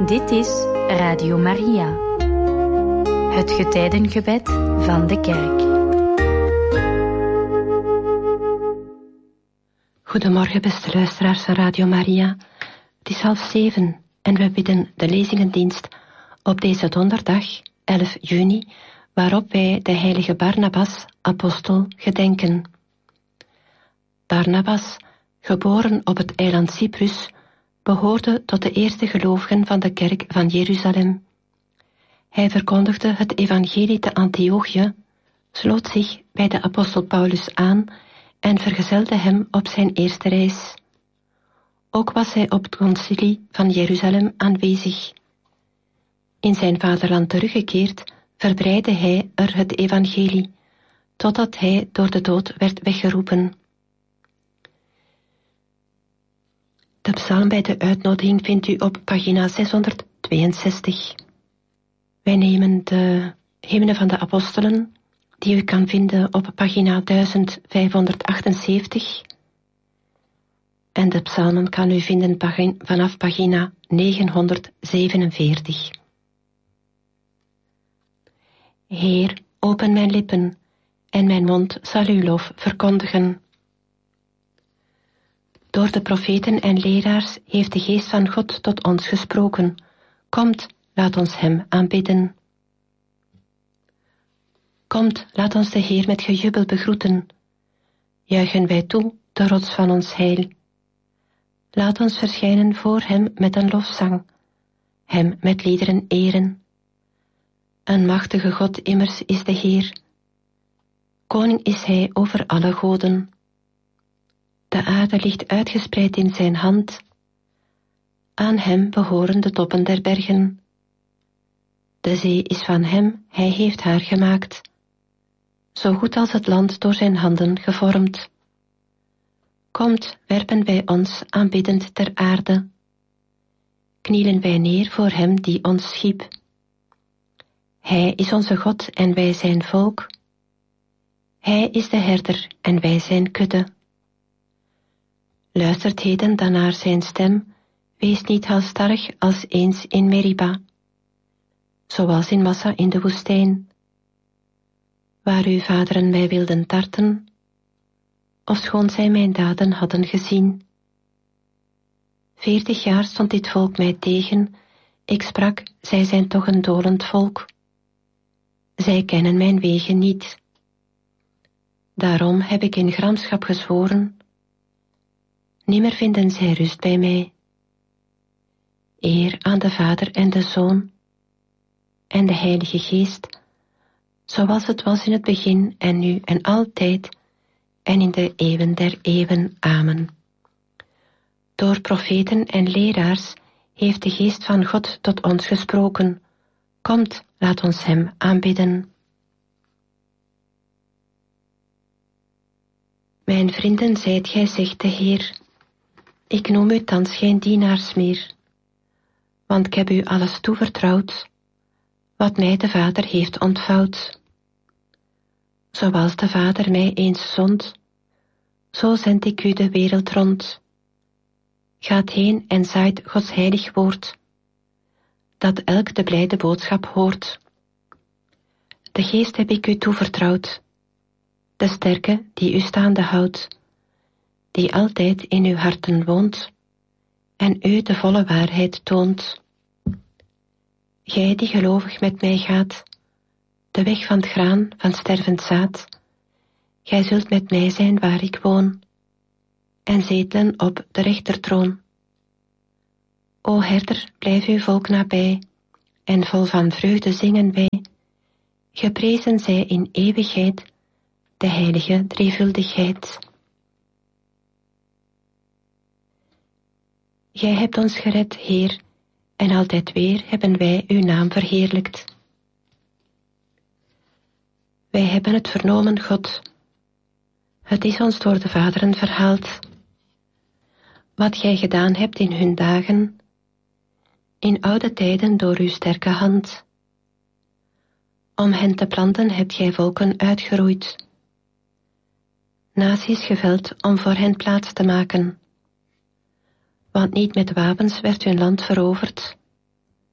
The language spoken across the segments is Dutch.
Dit is Radio Maria, het getijdengebed van de kerk. Goedemorgen, beste luisteraars van Radio Maria. Het is 6:30 en we bidden de lezingendienst op deze donderdag, 11 juni, waarop wij de heilige Barnabas, apostel, gedenken. Barnabas, geboren op het eiland Cyprus, behoorde tot de eerste gelovigen van de kerk van Jeruzalem. Hij verkondigde het evangelie te Antiochië, sloot zich bij de apostel Paulus aan en vergezelde hem op zijn eerste reis. Ook was hij op het concilie van Jeruzalem aanwezig. In zijn vaderland teruggekeerd, verbreidde hij er het evangelie, totdat hij door de dood werd weggeroepen. De psalm bij de uitnodiging vindt u op pagina 662. Wij nemen de hymne van de apostelen, die u kan vinden op pagina 1578. En de psalmen kan u vinden vanaf pagina 947. Heer, open mijn lippen, en mijn mond zal uw lof verkondigen. Door de profeten en leraars heeft de geest van God tot ons gesproken. Komt, laat ons hem aanbidden. Komt, laat ons de Heer met gejubel begroeten. Juichen wij toe, de rots van ons heil. Laat ons verschijnen voor hem met een lofzang, hem met liederen eren. Een machtige God immers is de Heer. Koning is hij over alle goden. De aarde ligt uitgespreid in zijn hand. Aan hem behoren de toppen der bergen. De zee is van hem, hij heeft haar gemaakt. Zo goed als het land door zijn handen gevormd. Komt, werpen wij ons aanbiddend ter aarde. Knielen wij neer voor hem die ons schiep. Hij is onze God en wij zijn volk. Hij is de herder en wij zijn kudde. Luistert heden dan naar zijn stem, wees niet halsstarrig als eens in Meriba, zoals in Massa in de woestijn, waar uw vaderen mij wilden tarten, ofschoon zij mijn daden hadden gezien. 40 jaar stond dit volk mij tegen, ik sprak, zij zijn toch een dolend volk. Zij kennen mijn wegen niet. Daarom heb ik in gramschap gezworen, nimmer vinden zij rust bij mij. Eer aan de Vader en de Zoon en de Heilige Geest, zoals het was in het begin en nu en altijd en in de eeuwen der eeuwen. Amen. Door profeten en leraars heeft de Geest van God tot ons gesproken. Komt, laat ons hem aanbidden. Mijn vrienden, zijt gij, zegt de Heer. Ik noem u thans geen dienaars meer, want ik heb u alles toevertrouwd, wat mij de Vader heeft ontvouwd. Zoals de Vader mij eens zond, zo zend ik u de wereld rond. Gaat heen en zaait Gods heilig woord, dat elk de blijde boodschap hoort. De Geest heb ik u toevertrouwd, de sterke die u staande houdt, die altijd in uw harten woont en u de volle waarheid toont. Gij die gelovig met mij gaat, de weg van het graan van stervend zaad, gij zult met mij zijn waar ik woon, en zetelen op de rechtertroon. O herder, blijf uw volk nabij, en vol van vreugde zingen wij, geprezen zij in eeuwigheid, de heilige drievuldigheid. Gij hebt ons gered, Heer, en altijd weer hebben wij uw naam verheerlijkt. Wij hebben het vernomen, God. Het is ons door de vaderen verhaald. Wat gij gedaan hebt in hun dagen, in oude tijden door uw sterke hand. Om hen te planten hebt gij volken uitgeroeid. Naties geveld om voor hen plaats te maken. Want niet met wapens werd hun land veroverd,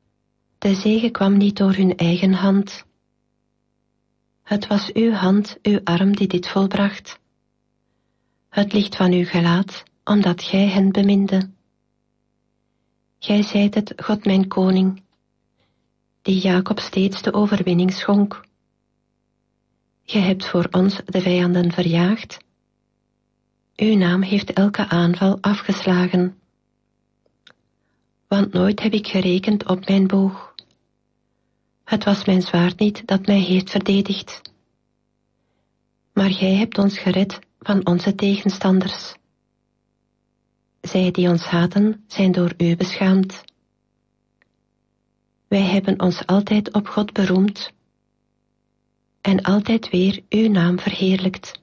De zegen kwam niet door hun eigen hand. Het was uw hand, uw arm die dit volbracht. Het licht van uw gelaat, omdat gij hen beminde. Gij zijt het, God mijn koning, die Jacob steeds de overwinning schonk. Gij hebt voor ons de vijanden verjaagd. Uw naam heeft elke aanval afgeslagen. Want nooit heb ik gerekend op mijn boog. Het was mijn zwaard niet dat mij heeft verdedigd. Maar gij hebt ons gered van onze tegenstanders. Zij die ons haten, zijn door u beschaamd. Wij hebben ons altijd op God beroemd en altijd weer uw naam verheerlijkt.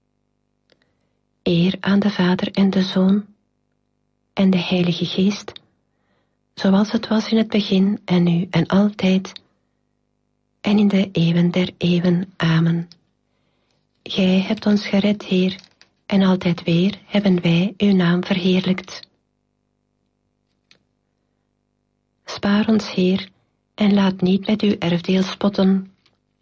Eer aan de Vader en de Zoon en de Heilige Geest, zoals het was in het begin en nu en altijd en in de eeuwen der eeuwen. Amen. Gij hebt ons gered, Heer, en altijd weer hebben wij uw naam verheerlijkt. Spaar ons, Heer, en laat niet met uw erfdeel spotten.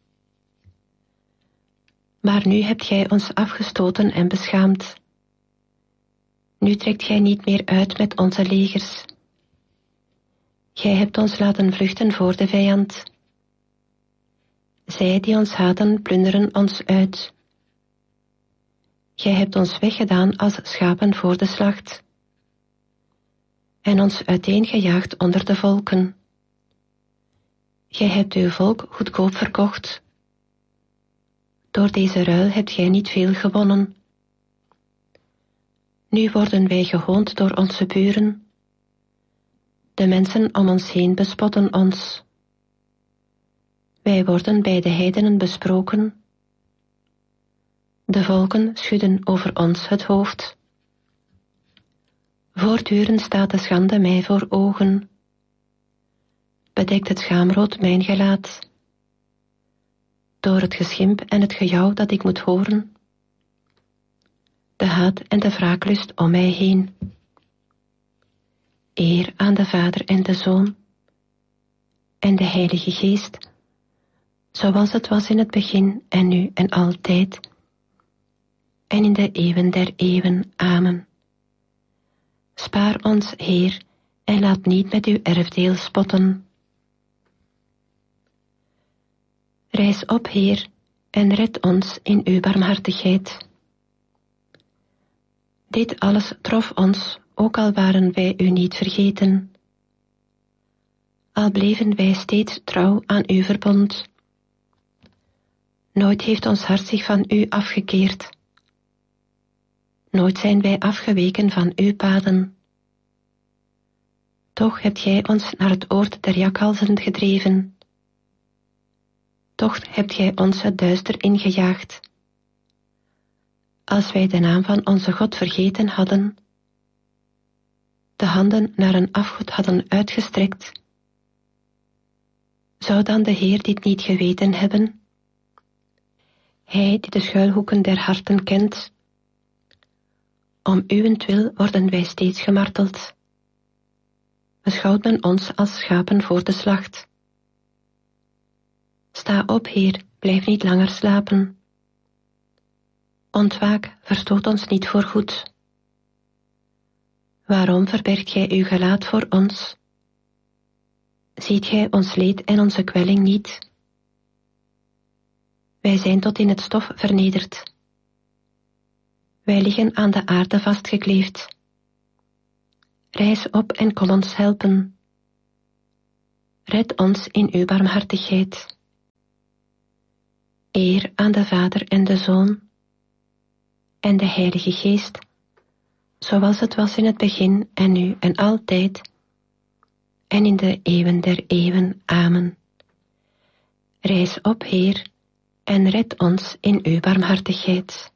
Maar nu hebt gij ons afgestoten en beschaamd. Nu trekt gij niet meer uit met onze legers. Gij hebt ons laten vluchten voor de vijand. Zij die ons haten, plunderen ons uit. Gij hebt ons weggedaan als schapen voor de slacht en ons uiteengejaagd onder de volken. Gij hebt uw volk goedkoop verkocht. Door deze ruil hebt gij niet veel gewonnen. Nu worden wij gehoond door onze buren. De mensen om ons heen bespotten ons. Wij worden bij de heidenen besproken. De volken schudden over ons het hoofd. Voortdurend staat de schande mij voor ogen. Bedekt het schaamrood mijn gelaat. Door het geschimp en het gejouw dat ik moet horen. De haat en de wraaklust om mij heen. Eer aan de Vader en de Zoon en de Heilige Geest, zoals het was in het begin en nu en altijd en in de eeuwen der eeuwen. Amen. Spaar ons, Heer, en laat niet met uw erfdeel spotten. Rijs op, Heer, en red ons in uw barmhartigheid. Dit alles trof ons, ook al waren wij u niet vergeten. Al bleven wij steeds trouw aan uw verbond. Nooit heeft ons hart zich van u afgekeerd. Nooit zijn wij afgeweken van uw paden. Toch hebt gij ons naar het oord der jakhalzen gedreven. Toch hebt gij ons het duister ingejaagd. Als wij de naam van onze God vergeten hadden, de handen naar een afgod hadden uitgestrekt, zou dan de Heer dit niet geweten hebben? Hij die de schuilhoeken der harten kent. Om uwentwil worden wij steeds gemarteld. Beschouwt men ons als schapen voor de slacht. Sta op, Heer, blijf niet langer slapen. Ontwaak, verstoot ons niet voorgoed. Waarom verbergt gij uw gelaat voor ons? Ziet gij ons leed en onze kwelling niet? Wij zijn tot in het stof vernederd. Wij liggen aan de aarde vastgekleefd. Rijs op en kom ons helpen. Red ons in uw barmhartigheid. Eer aan de Vader en de Zoon en de Heilige Geest, zoals het was in het begin en nu en altijd en in de eeuwen der eeuwen. Amen. Rijs op, Heer, en red ons in uw barmhartigheid.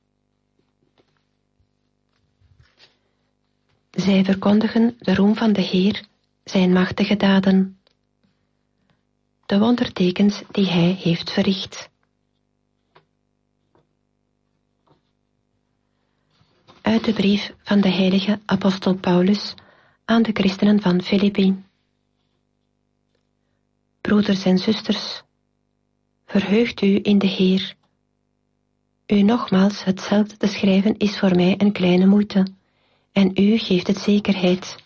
Zij verkondigen de roem van de Heer, zijn machtige daden, de wondertekens die hij heeft verricht. Uit de brief van de heilige apostel Paulus aan de christenen van Filippi. broeders en zusters, verheugt u in de Heer. U nogmaals hetzelfde te schrijven is voor mij een kleine moeite, en u geeft het zekerheid.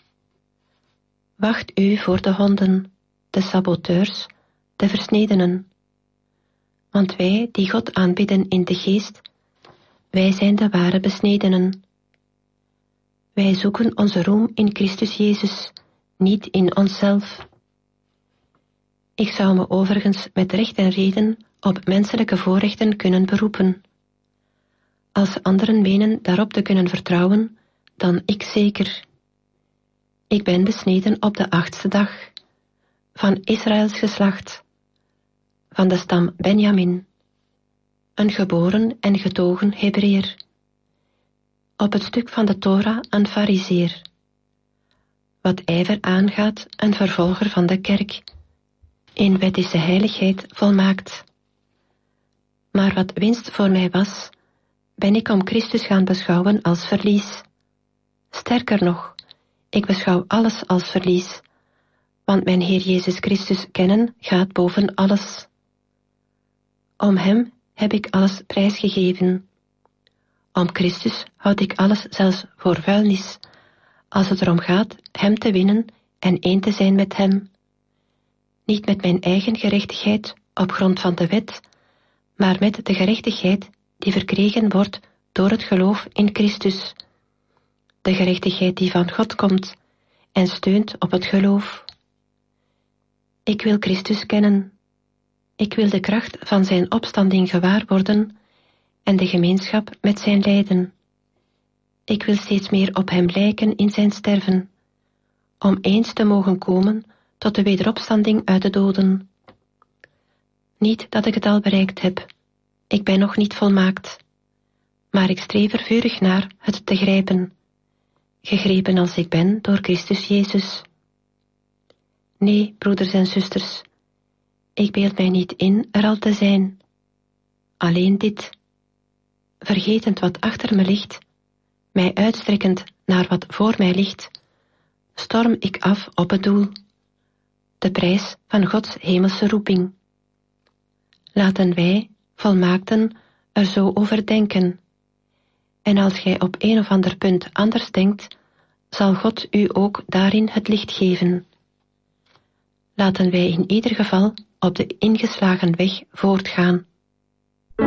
Wacht u voor de honden, de saboteurs, de versnedenen. Want wij die God aanbidden in de geest, wij zijn de ware besnedenen. Wij zoeken onze roem in Christus Jezus, niet in onszelf. Ik zou me overigens met recht en reden op menselijke voorrechten kunnen beroepen. Als anderen menen daarop te kunnen vertrouwen, dan ik zeker. Ik ben besneden op de 8e dag, van Israëls geslacht, van de stam Benjamin, een geboren en getogen Hebreeër, op het stuk van de Torah een Farizeer, wat ijver aangaat een vervolger van de kerk, in wettische heiligheid volmaakt. Maar wat winst voor mij was, ben ik om Christus gaan beschouwen als verlies. Sterker nog, ik beschouw alles als verlies, want mijn Heer Jezus Christus kennen gaat boven alles. Om Hem heb ik alles prijsgegeven. Om Christus houd ik alles zelfs voor vuilnis, als het erom gaat Hem te winnen en één te zijn met Hem. Niet met mijn eigen gerechtigheid op grond van de wet, maar met de gerechtigheid die verkregen wordt door het geloof in Christus. De gerechtigheid die van God komt en steunt op het geloof. Ik wil Christus kennen. Ik wil de kracht van zijn opstanding gewaar worden en de gemeenschap met zijn lijden. Ik wil steeds meer op hem lijken in zijn sterven, om eens te mogen komen tot de wederopstanding uit de doden. Niet dat ik het al bereikt heb, ik ben nog niet volmaakt, maar ik streef er vurig naar het te grijpen, gegrepen als ik ben door Christus Jezus. Nee, broeders en zusters, ik beeld mij niet in er al te zijn. Alleen dit, vergetend wat achter me ligt, mij uitstrekkend naar wat voor mij ligt, storm ik af op het doel, de prijs van Gods hemelse roeping. Laten wij, volmaakten, er zo over denken. En als gij op een of ander punt anders denkt, zal God u ook daarin het licht geven. Laten wij in ieder geval op de ingeslagen weg voortgaan.